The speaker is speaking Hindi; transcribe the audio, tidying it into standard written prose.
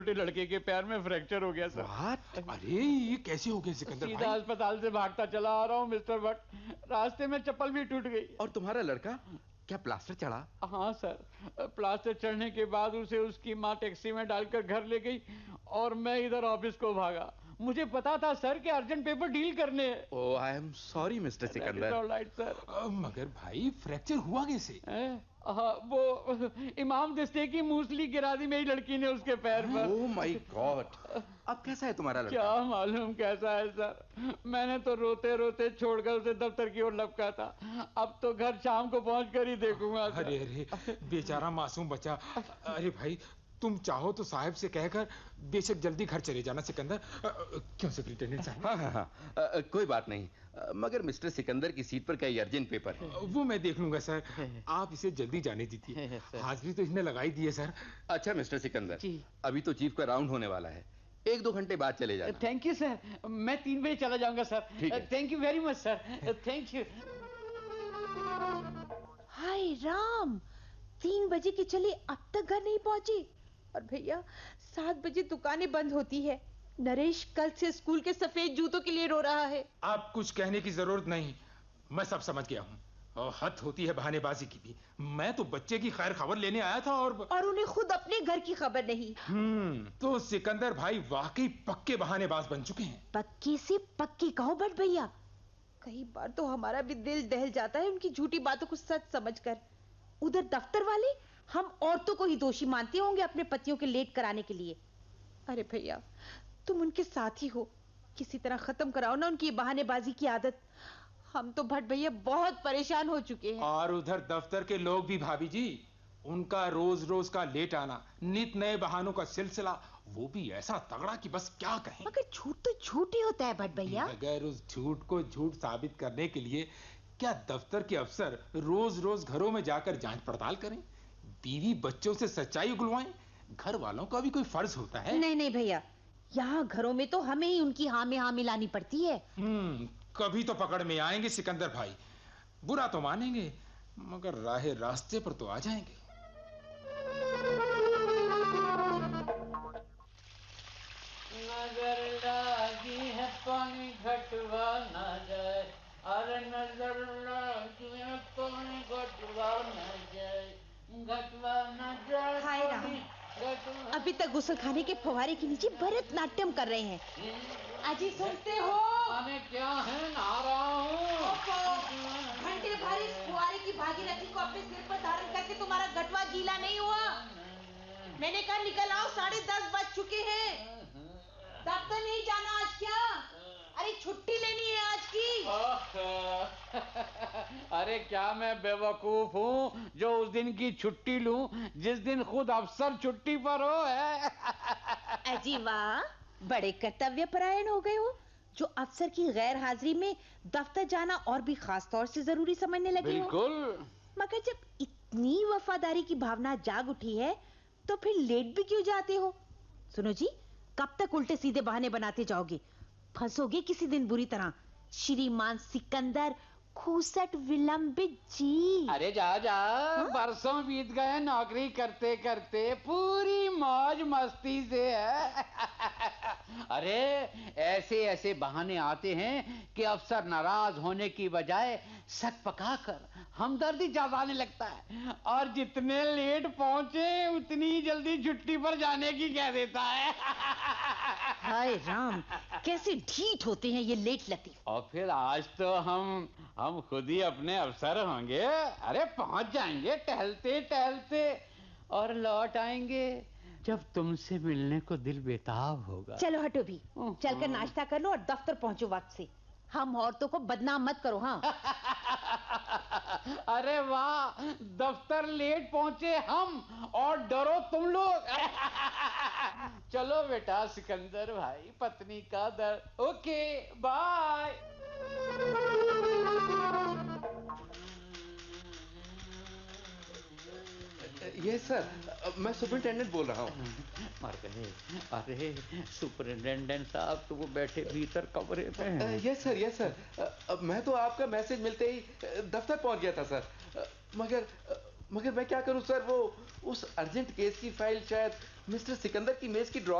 छोटे लड़के के पैर में फ्रैक्चर हो गया सर। What? अरे ये कैसे हो गया सिकंदर भाई? सीधा अस्पताल से भागता चला आ रहा हूँ मिस्टर भट्ट, रास्ते में चप्पल भी टूट गई। और तुम्हारा लड़का क्या प्लास्टर चढ़ा? हाँ सर, प्लास्टर चढ़ने के बाद उसे उसकी माँ टैक्सी में डालकर घर ले गई और मैं इधर ऑफिस को भागा। मुझे पता था सर कि अर्जेंट पेपर डील करने हैं। ओह I am sorry mister Sikandar. Alright sir. मगर भाई फ्रैक्चर हुआ कैसे? हाँ, वो इमाम दस्ते की मूसली गिरा दी मेरी लड़की ने उसके पैर पर। Oh my God. अब कैसा है तुम्हारा लड़का? क्या मालूम कैसा है सर, मैंने तो रोते रोते छोड़कर उसे दफ्तर की ओर लपका था। अब तो घर शाम को पहुंचकर ही देखूंगा। अरे अरे बेचारा मासूम बच्चा। अरे भाई तुम चाहो तो साहब से कहकर बेशक जल्दी घर चले जाना सिकंदर। क्यों सुपरिटेंडेंट साहब? हाँ, कोई बात नहीं। मगर मिस्टर सिकंदर की सीट पर कई अर्जेंट पेपर है। वो मैं देख लूंगा सर, आप इसे जल्दी जाने दीजिए। हाजिरी तो इसने लगाई दी है सर। अच्छा मिस्टर सिकंदर, अभी तो चीफ का राउंड होने वाला है, 1-2 घंटे बाद चले जाना। थैंक यू सर, मैं 3 बजे चला जाऊंगा sir. Thank you very much sir, thank you. हाय राम, 3 बजे की चली अब तक घर नहीं पहुंची। और भैया 7 बजे दुकानें बंद होती है। नरेश कल से स्कूल के सफेद जूतों के लिए रो रहा है। आप कुछ कहने की जरूरत नहीं, मैं सब समझ गया हूँ। और हद होती है बहानेबाजी की भी। मैं तो बच्चे की खैर खबर लेने आया था और उन्हें खुद अपने घर की खबर नहीं। तो सिकंदर भाई वाकई पक्के बहानेबाज बन चुके हैं। पक्के से पक्के कहो बट भैया, कई बार तो हमारा भी दिल दहल जाता है उनकी झूठी बातों को सच समझकर। उधर दफ्तर वाले हम औरतों को ही दोषी मानते होंगे अपने पतियों के लेट कराने के लिए। अरे भैया तुम उनके साथ ही हो, किसी तरह खत्म कराओ ना उनकी बहानेबाजी की आदत। हम तो भट्ट भैया बहुत परेशान हो चुके हैं। और उधर दफ्तर के लोग भी भाभी जी, उनका रोज रोज का लेट आना, नित नए बहानों का सिलसिला, वो भी ऐसा तगड़ा कि बस क्या कहें। मगर झूठ तो झूठ ही होता है भट्ट भैया। अगर उस झूठ को झूठ साबित करने के लिए क्या दफ्तर के अफसर रोज रोज घरों में जाकर जांच पड़ताल करें, बीवी बच्चों से सच्चाई उगलवाएं? घर वालों का भी कोई फर्ज होता है। नहीं नहीं भैया, यहाँ घरों में तो हमें ही उनकी हाँ में हाँ मिलानी पड़ती है। कभी तो पकड़ में आएंगे सिकंदर भाई। बुरा तो मानेंगे मगर राहे रास्ते पर तो आ जाएंगे। नजर लागी है पानी घटवा ना जाए, अरे नजर लागी है पानी घटवा ना जाए, घटवा ना जाए। हाय राम, अभी तक गुस्ल खाने के फव्वारे के नीचे भरतनाट्यम कर रहे हैं। अजी सुनते हो? अरे क्या है, नहा रहा हूँ। घंटे भर इस फुहारे की भागीरथी को अपने सिर पर धारण करके तुम्हारा गटवा गीला नहीं हुआ? मैंने कहा निकल आओ, 10:30 बज चुके हैं। दफ्तर नहीं जाना आज क्या? अरे छुट्टी लेनी है आज की। अरे क्या मैं बेवकूफ हूँ जो उस दिन की छुट्टी लूं जिस दिन खुद अफसर छुट्टी पर हो है। अजी वाह, बड़े कर्तव्य परायण हो गए हो जो अफसर की गैर हाजिरी में दफ्तर जाना और भी खास तौर से जरूरी समझने लगे हो। बिल्कुल। मगर जब इतनी वफादारी की भावना जाग उठी है तो फिर लेट भी क्यों जाते हो? सुनो जी, कब तक उल्टे सीधे बहाने बनाते जाओगे? फंसोगे किसी दिन बुरी तरह। श्रीमान सिकंदर खूसट विलंबित जी। अरे जा जा, बरसों बीत गए नौकरी करते करते, पूरी मौज मस्ती से है। अरे ऐसे ऐसे बहाने आते हैं कि अफसर नाराज होने की बजाय सक पकाकर हमदर्दी जताने लगता है और जितने लेट पहुंचे उतनी जल्दी छुट्टी पर जाने की कह देता है। हाय राम, कैसे ढीठ होते हैं ये लेट लतीफ। और फिर आज तो हम खुद ही अपने अफसर होंगे। अरे पहुंच जाएंगे टहलते टहलते और लौट आएंगे जब तुमसे मिलने को दिल बेताब होगा। चलो हटो भी, चलकर नाश्ता कर लो और दफ्तर पहुंचो वक्त से। हम औरतों को बदनाम मत करो। हाँ। अरे वाह, दफ्तर लेट पहुंचे हम और डरो तुम लोग। चलो बेटा सिकंदर भाई, पत्नी का दर्द। Okay bye. ये सर, मैं सुपरिटेंडेंट बोल रहा हूँ। मर गए। अरे सुपरिटेंडेंट साहब तो वो बैठे भीतर कमरे में। Yes sir, yes sir. मैं तो आपका मैसेज मिलते ही दफ्तर पहुंच गया था सर। मगर मैं क्या करूं सर, वो उस अर्जेंट केस की फाइल शायद मिस्टर सिकंदर की मेज की ड्रॉ